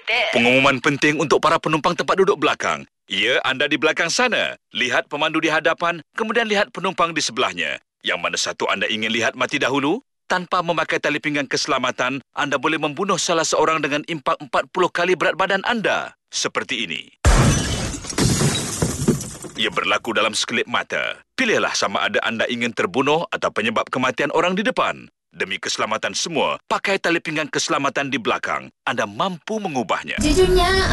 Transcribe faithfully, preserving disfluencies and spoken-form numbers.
kereta. Pengumuman penting untuk para penumpang tempat duduk belakang. Ya, anda di belakang sana. Lihat pemandu di hadapan, kemudian lihat penumpang di sebelahnya. Yang mana satu anda ingin lihat mati dahulu? Tanpa memakai tali pinggang keselamatan, anda boleh membunuh salah seorang dengan impak empat puluh kali berat badan anda. Seperti ini. Ia berlaku dalam sekelip mata. Pilihlah sama ada anda ingin terbunuh atau penyebab kematian orang di depan. Demi keselamatan semua, pakai tali pinggang keselamatan di belakang. Anda mampu mengubahnya. Jujurnya,